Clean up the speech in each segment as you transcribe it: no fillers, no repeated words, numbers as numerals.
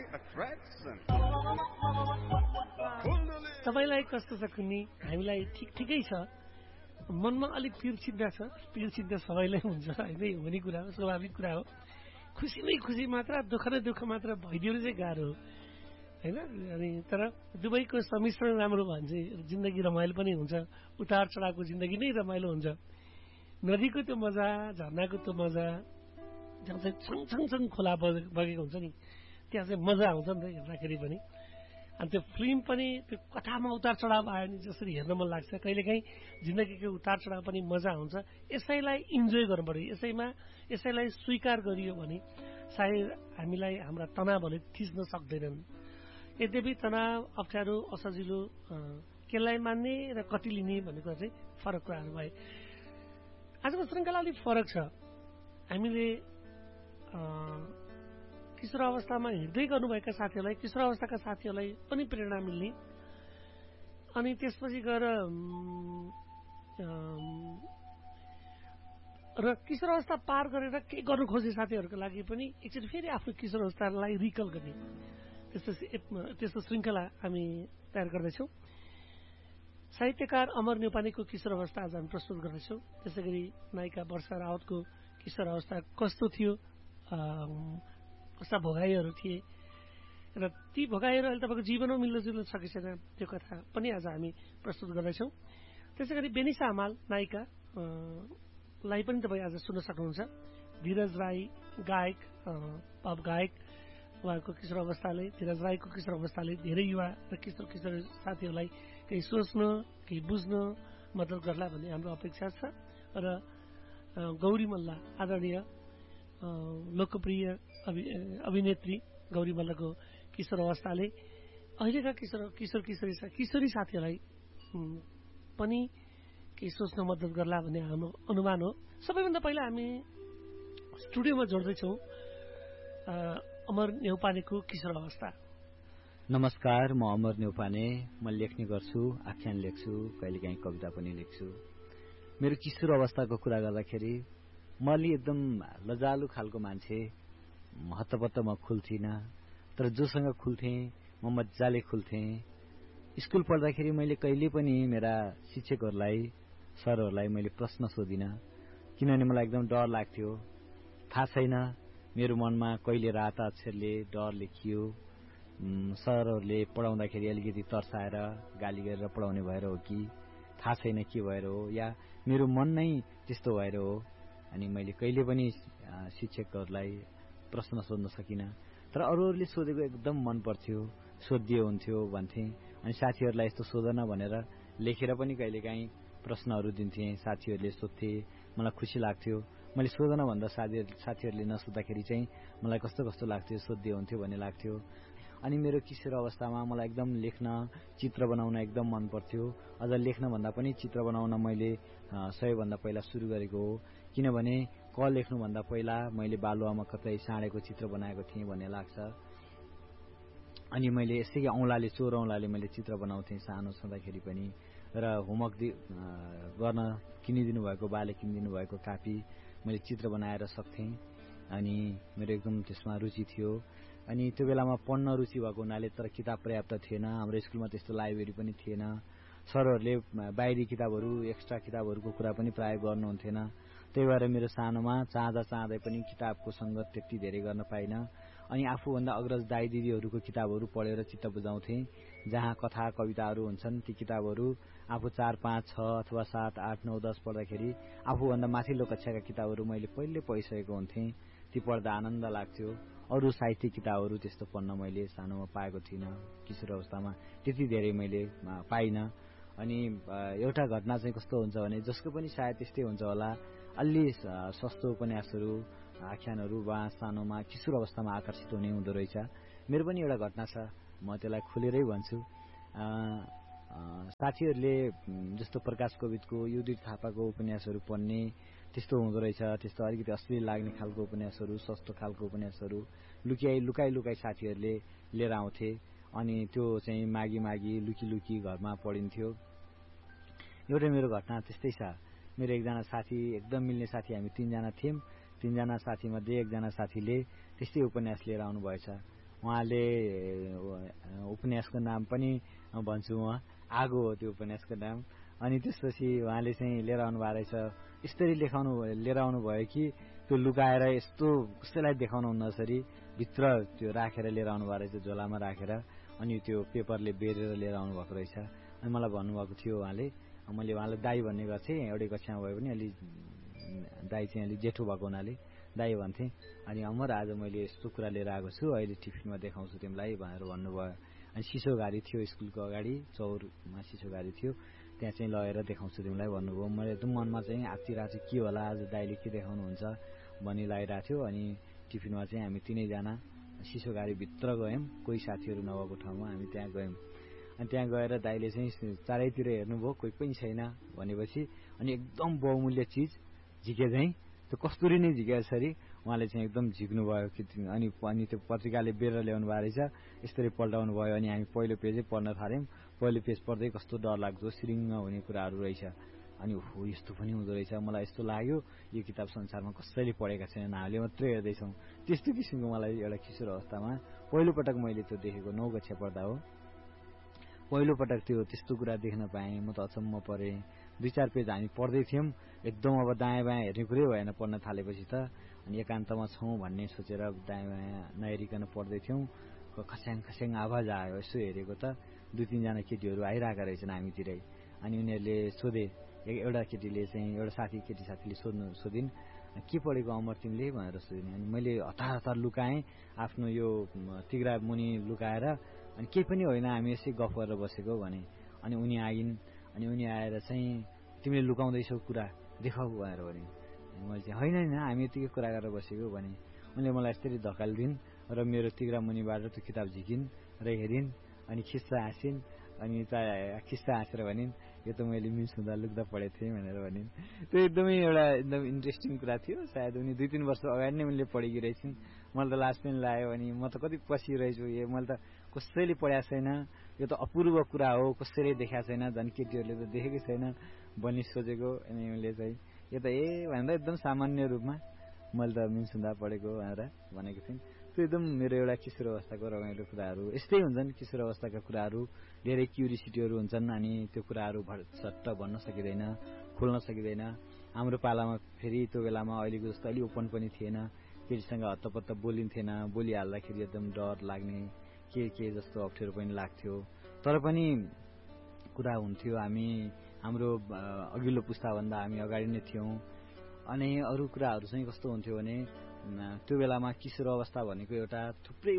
तपाईलाई कस्तो छ कुन्नी? हामीलाई ठिकै छ, मनमा अलिक पीर चिन्ता छ। पीर चिन्ता सबैलाई हुन्छ होइन, हुने कुरा हो, स्वाभाविक कुरा हो। खुसीमै खुसी मात्र, दुःख नै दुःख मात्र भइदिनु चाहिँ गाह्रो हो होइन। अनि तर दुवैको सम्मिश्रण राम्रो भयो भने चाहिँ जिन्दगी रमाइलो पनि हुन्छ। उतार चढावको जिन्दगी नै रमाइलो हुन्छ। नदीको त्यो मजा, झर्नाको त्यो मजा, जहाँ चाहिँ छङछङ खोला बगेको हुन्छ नि, त्यहाँ चाहिँ मजा आउँछ नि त हेर्दाखेरि पनि। अनि त्यो फिल्म पनि त्यो कथामा उतार चढाव आयो नि जसरी हेर्न मन लाग्छ। कहिलेकाहीँ जिन्दगीको उतार चढाव पनि मजा आउँछ। यसैलाई इन्जोय गर्नु पर्यो। यसैलाई स्वीकार गरियो भने सायद हामीलाई हाम्रा तनावहरूले थिच्न सक्दैनन्। यद्यपि तनाव, अप्ठ्यारो, असजिलो केलाई मान्ने र कति लिने भन्ने कुरा चाहिँ फरक कुराहरू भए। आजको श्रृङ्खला अलिक फरक छ। हामीले किशोर अवस्थामा हिँड्दै गर्नुभएका साथीहरूलाई, किशोर अवस्थाका साथीहरूलाई पनि प्रेरणा मिल्ने, अनि त्यसपछि गएर र किशोर अवस्था पार गरेर केही गर्नु खोज्ने साथीहरूको लागि पनि एकचोटि फेरि आफ्नो किशोर अवस्थालाई रिकल गर्ने त्यस्तो श्रृङ्खला हामी तयार गर्दैछौँ। साहित्यकार अमर न्यौपानेको किशोर अवस्था आज हामी प्रस्तुत गर्दैछौँ। त्यसै गरी नायिका वर्षा रावतको किशोर अवस्था कस्तो थियो, कस्ता भोगाईहरू थिए र ती भोगाईहरू अहिले तपाईँको जीवनमा मिल्न सकेको छैन, त्यो कथा पनि आज हामी प्रस्तुत गर्दैछौँ। त्यसै गरी बेनिसा हमाल नायिका लाई पनि तपाईँ आज सुन्न सक्नुहुन्छ। धीरज राई गायक, पप गायक, उहाँको किशोर अवस्थाले, धीरज राईको किशोर अवस्थाले धेरै युवा र किशोर साथीहरूलाई केही सोच्न, केही बुझ्न मद्दत गर्ला भन्ने हाम्रो अपेक्षा छ। र गौरी मल्ल, आदरणीय लोकप्रिय अभिनेत्री गौरी मल्लको किशोर अवस्थाले अहिलेका किशोरी साथीहरूलाई पनि केही सोच्न मद्दत गर्ला भन्ने हाम्रो अनुमान हो। सबैभन्दा पहिला हामी स्टुडियोमा जोड्दैछौँ अमर न्यौपानेको किशोर अवस्था। नमस्कार, म अमर न्यौपाने। म लेख्ने गर्छु, आख्यान लेख्छु, कहिलेकाहीँ कविता पनि लेख्छु। मेरो किशोर अवस्थाको कुरा गर्दाखेरि म अलि एकदम लजालु खालको मान्छे, हत्तपत्त म खुल्थिनँ, तर जोसँग खुल्थेँ म मजाले खुल्थेँ। स्कुल पढ्दाखेरि मैले कहिले पनि मेरा शिक्षकहरूलाई, सरहरूलाई मैले प्रश्न सोधिनँ, किनभने मलाई एकदम डर लाग्थ्यो। थाहा छैन मेरो मनमा कहिले रात अक्षरले डर लेखियो। सरहरूले पढाउँदाखेरि अलिकति तर्साएर गाली गरेर पढाउने भएर हो कि थाहा छैन के भएर हो, या मेरो मन नै त्यस्तो भएर हो। अनि मैले कहिले पनि शिक्षकहरूलाई प्रश्न सोध्न सकिनँ। तर अरूहरूले सोधेको एकदम मन पर्थ्यो, सोधियो हुन्थ्यो भन्थे। अनि साथीहरूलाई यस्तो सोधन भनेर लेखेर पनि कहिलेकाहीँ प्रश्नहरू दिन्थेँ। साथीहरूले सोध्थे, मलाई खुसी लाग्थ्यो। मैले सोधन भन्दा साथीहरूले नसोद्धाखेरि चाहिँ मलाई कस्तो लाग्थ्यो, सोधियो हुन्थ्यो भन्ने लाग्थ्यो। अनि मेरो किशोर अवस्थामा मलाई एकदम लेख्न, चित्र बनाउन एकदम मन पर्थ्यो। अझ लेख्नभन्दा पनि चित्र बनाउन मैले सबैभन्दा पहिला सुरु गरेको हो। किनभने लेख्नुभन्दा पहिला मैले बालुवामा कतै साँडेको चित्र बनाएको थिएँ भन्ने लाग्छ। अनि मैले यसै चोर औँलाले मैले चित्र बनाउँथेँ सानो छँदाखेरि पनि। र होमवर्क गर्न किनिदिनु भएको, बाले किनिदिनु भएको कापी मैले चित्र बनाएर सक्थेँ। अनि मेरो एकदम त्यसमा रुचि थियो। अनि त्यो बेलामा पढ्न रुचि भएको हुनाले तर किताब पर्याप्त थिएन। हाम्रो स्कुलमा त्यस्तो लाइब्रेरी पनि थिएन। सरहरूले बाहिरी किताबहरू, एक्स्ट्रा किताबहरूको कुरा पनि प्राय गर्नुहुन्थेन। त्यही भएर मेरो सानोमा चाहँदै पनि किताबको सङ्गत त्यति धेरै गर्न पाइनँ। अनि आफूभन्दा अग्रज दाइ दिदीहरूको किताबहरू पढेर चित्त बुझाउँथेँ। जहाँ कथा कविताहरू हुन्छन् ती किताबहरू आफू 4, 5, 6 अथवा 7, 8, 9, 10 पढ्दाखेरि आफूभन्दा माथिल्लो कक्षाका किताबहरू मैले पहिले पढिसकेको हुन्थेँ। ती पढ्दा आनन्द लाग्थ्यो। अरू साहित्य किताबहरू त्यस्तो पढ्न मैले सानोमा पाएको थिइनँ। किशोर अवस्थामा त्यति धेरै मैले पाइनँ। अनि एउटा घटना चाहिँ कस्तो हुन्छ भने, जसको पनि सायद त्यस्तै हुन्छ होला, अलि सस्तो उपन्यासहरू, आख्यानहरू वा सानोमा किशोर अवस्थामा आकर्षित हुने हुँदो रहेछ। मेरो पनि एउटा घटना छ, म त्यसलाई खुलेरै भन्छु। साथीहरूले जस्तो प्रकाश कोविदको, युधिर थापाको उपन्यासहरू पढ्ने त्यस्तो हुँदो रहेछ। त्यस्तो अलिकति अश्लील लाग्ने खालको उपन्यासहरू, सस्तो खालको उपन्यासहरू लुकाई साथीहरूले लिएर आउँथे। अनि त्यो चाहिँ मागी लुकी घरमा पढिन्थ्यो। एउटा मेरो घटना त्यस्तै छ। मेरो एकजना साथी, एकदम मिल्ने साथी, हामी 3 जना थियौँ। 3 जना साथीमध्ये एकजना साथीले त्यस्तै उपन्यास लिएर आउनु भएछ। उहाँले उपन्यासको नाम पनि भन्छु म, आगो हो त्यो उपन्यासको नाम। अनि त्यसपछि उहाँले चाहिँ लिएर आउनुभएको रहेछ, यसरी लिएर आउनुभयो कि त्यो लुकाएर यस्तो कसैलाई देखाउनु हुन्न भित्र त्यो राखेर लिएर आउनुभएको रहेछ, झोलामा राखेर। अनि त्यो पेपरले बेरेर लिएर आउनुभएको रहेछ। अनि मलाई भन्नुभएको थियो उहाँले, मैले उहाँलाई दाई भन्ने गर्थेँ, एउटै कक्षामा भए पनि अलि दाई चाहिँ अलि जेठो भएको हुनाले दाई भन्थेँ। अनि अमर आज मैले यस्तो कुरा लिएर आएको छु, अहिले टिफिनमा देखाउँछु तिमीलाई भनेर भन्नुभयो। अनि सिसो गाडी थियो स्कुलको अगाडि, चौरमा सिसो गाडी थियो, त्यहाँ चाहिँ लगेर देखाउँछु तिमीलाई भन्नुभयो। मैले एकदम मनमा चाहिँ आत्तिरहेको छु, के होला आज दाइले के देखाउनुहुन्छ भनी लागिरहेको थियो। अनि टिफिनमा चाहिँ हामी तीनैजना सिसो गाडीभित्र गयौँ, कोही साथीहरू नभएको ठाउँमा हामी त्यहाँ गयौँ। अनि त्यहाँ गएर दाइले चाहिँ चारैतिर हेर्नुभयो, कोही पनि छैन भनेपछि अनि एकदम बहुमूल्य चिज झिके चाहिँ त्यो कस्तुरी नै झिकेछरी उहाँले चाहिँ एकदम झिक्नुभयो कि। अनि त्यो पत्रिकाले बेरेर ल्याउनु भएको रहेछ, यसरी पल्टाउनु भयो। अनि हामी पहिलो पेजै पढ्न थाल्यौँ। पहिलो पेज पढ्दै कस्तो डर लाग्दो सिरिङ्ग हुने कुराहरू रहेछ। अनि हो यस्तो पनि हुँदो रहेछ, मलाई यस्तो लाग्यो यो किताब संसारमा कसैले पढेका छैनन्, हामीले मात्रै हेर्दैछौँ। त्यस्तो किसिमको मलाई एउटा किशोर अवस्थामा पहिलोपटक मैले त्यो देखेको 9 कक्षा पढ्दा हो। पहिलोपटक त्यस्तो कुरा देख्न पाएँ। म त अचम्म परेँ। 2-4 पेज हामी पढ्दै थियौँ, एकदम अब दायाँ बायाँ हेर्ने कुरै भएन पढ्न थालेपछि त। अनि एकान्तमा छौँ भन्ने सोचेर दायाँ बायाँ नहेरिकन पढ्दै थियौँ। खस्याङ खस्याङ आवाज आयो, यसो हेरेको त 2-3 जना केटीहरू आइरहेका रहेछन् हामीतिरै। अनि उनीहरूले सोधे, एउटा केटीले चाहिँ एउटा केटी साथीले सोधिन्, के पढेको अमर तिमीले भनेर सोधिन्। अनि मैले हतार लुकाएँ आफ्नो यो तिग्रा मुनि लुकाएर, अनि केही पनि होइन हामी यसै गफ गरेर बसेको भने। अनि उनी आइन्। अनि उनी आएर चाहिँ तिमीले लुकाउँदैछौ कुरा देखाऊ भनेर भने। मैले चाहिँ होइन हामी यतिकै कुरा गरेर बसेको भने। उनले मलाई यसरी धकालिदिन् र मेरो तिग्रा मुनिबाट त्यो किताब झिकिन् र हेरिन्। अनि खिस्सा हाँसिन्। अनि खिस्सा हाँसेर भनिन्, यो त मैले मिस हुँदा लुक्दा पढेको थिएँ भनेर भनिन्। त्यो एकदम इन्ट्रेस्टिङ कुरा थियो। सायद उनी 2-3 वर्ष अगाडि नै उनले पढेकी रहेछन्। मलाई त लाज पनि लाग्यो। अनि म त कति पसिरहेछु, मैले त कसैले पढाएको छैन, यो त अपूर्व कुरा हो, कसैले देखाएको छैन, झन् केटीहरूले त देखेकै छैन भनी सोचेको। अनि उनले चाहिँ यो त भनेर एकदम सामान्य रूपमा मैले त मिन्स हुँदा पढेको भनेर भनेको थिएँ। त्यो एकदम मेरो एउटा किशोर अवस्थाको रमाइलो कुराहरू यस्तै हुन्छन्। किशोर अवस्थाका कुराहरू धेरै क्युरियोसिटीहरू हुन्छन्। अनि त्यो कुराहरू झट्ट भन्न सकिँदैन, खोल्न सकिँदैन। हाम्रो पालामा फेरि त्यो बेलामा अहिलेको जस्तो अलि ओपन पनि थिएन, केटीसँग हत्तपत्त बोलिन्थेन, बोलिहाल्दाखेरि एकदम डर लाग्ने के जस्तो अप्ठ्यारो पनि लाग्थ्यो। तर पनि कुरा हुन्थ्यो, हाम्रो अघिल्लो पुस्ताभन्दा हामी अगाडि नै थियौँ। अनि अरू कुराहरू चाहिँ कस्तो हुन्थ्यो भने त्यो बेलामा किशोर अवस्था भनेको एउटा थुप्रै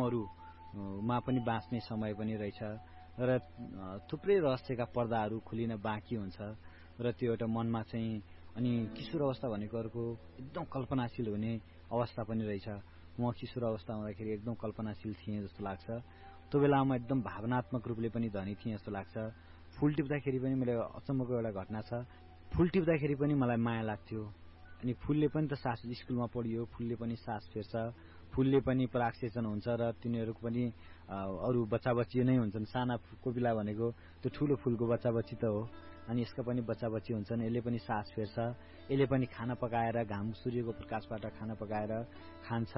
भ्रमहरूमा पनि बाँच्ने समय पनि रहेछ र थुप्रै रहस्यका पर्दाहरू खुलिन बाँकी हुन्छ र त्यो एउटा मनमा चाहिँ। अनि किशोर अवस्था भनेको अर्को एकदम कल्पनाशील हुने अवस्था पनि रहेछ। म किशोर अवस्था हुँदाखेरि एकदम कल्पनाशील थिएँ जस्तो लाग्छ। त्यो बेलामा एकदम भावनात्मक रूपले पनि धनी थिएँ जस्तो लाग्छ। फुल टिप्दाखेरि पनि मैले अचम्मको एउटा घटना छ, फुल टिप्दाखेरि पनि मलाई माया लाग्थ्यो। अनि फुलले पनि त सास स्कुलमा पढियो, फुलले पनि सास फेर्छ, फुलले पनि परागसेचन हुन्छ र तिनीहरूको पनि अरू बच्चा बच्ची नै हुन्छन्। साना कोपिला भनेको त्यो ठुलो फुलको बच्चा बच्ची त हो। अनि यसका पनि बच्चा बच्ची हुन्छन्। यसले पनि सास फेर्छ, यसले पनि खाना पकाएर घाम सूर्यको प्रकाशबाट खाना पकाएर खान्छ।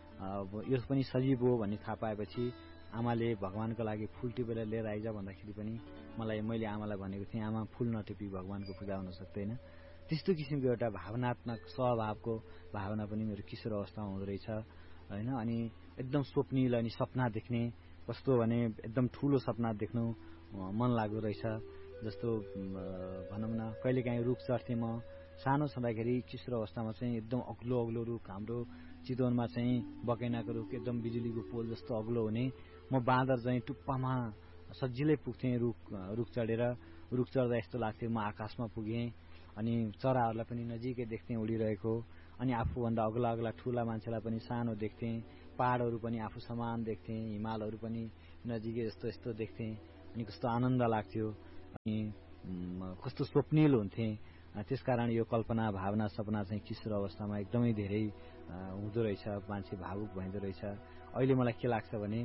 यो पनि सजीव हो भन्ने थाहा पाएपछि आमाले भगवानको लागि फुल टिपेर लिएर आइज भन्दाखेरि पनि मैले आमालाई भनेको थिएँ, आमा फुल नटिपी भगवानको पूजा हुन सक्दैन। त्यस्तो किसिमको एउटा भावनात्मक स्वभावको भावना पनि मेरो किशोर अवस्थामा हुँदो रहेछ होइन। अनि एकदम स्वप्निल अनि सपना देख्ने, कस्तो भने एकदम ठुलो सपना देख्नु मन लाग्दो रहेछ। जस्तो भनौँ न, कहिलेकाहीँ रुख चढ्थेँ म सानो छँदाखेरि। किशोर अवस्थामा चाहिँ एकदम अग्लो रुख, हाम्रो चितवनमा चाहिँ बकैनाको रुख एकदम बिजुलीको पोल जस्तो अग्लो हुने। म बाँदर चाहिँ टुप्पामा सजिलै पुग्थेँ रुख चढेर। रुख चढ्दा यस्तो लाग्थ्यो म आकाशमा पुगेँ। अनि चराहरूलाई पनि नजिकै देख्थेँ उडिरहेको। अनि आफूभन्दा अग्ला ठुला मान्छेलाई पनि सानो देख्थेँ, पहाडहरू पनि आफू समान देख्थेँ, हिमालहरू पनि नजिकै यस्तो देख्थेँ। अनि कस्तो आनन्द लाग्थ्यो अनि कस्तो स्वप्निल हुन्थेँ। त्यसकारण यो कल्पना भावना सपना चाहिँ किशोर अवस्थामा एकदमै धेरै हुँदो रहेछ। मान्छे भावुक भइदो रहेछ। अहिले मलाई के लाग्छ भने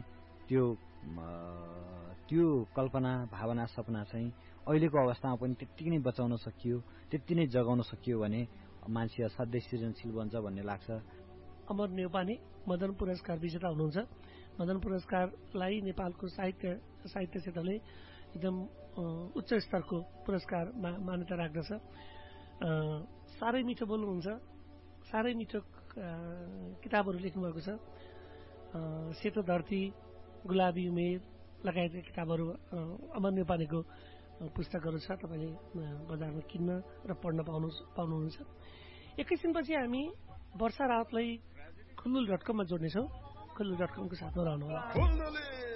त्यो कल्पना भावना सपना चाहिँ अहिलेको अवस्थामा पनि त्यत्तिकै नै बचाउन सकियो, त्यति नै जगाउन सकियो भने मान्छे असाध्यै सृजनशील बन्छ भन्ने लाग्छ। अमर नेउपाने मदन पुरस्कार विजेता हुनुहुन्छ। मदन पुरस्कारलाई नेपालको साहित्य क्षेत्रले एकदम उच्च स्तरको पुरस्कारमा मान्यता राख्दछ। साह्रै मिठो बोल्नुहुन्छ, साह्रै मिठो किताबहरू लेख्नुभएको छ। सेतो धरती, गुलाबी उमेर लगायतका किताबहरू अमर नेउपानेको पुस्तकहरू छ। तपाईँले बजारमा किन्न र पढ्न पाउनुहुन्छ। एकैछिनपछि हामी वर्षा राउतलाई खुल्लुल.com जोड्नेछौँ। खुल्लुल.com को साथमा रहनुहोला।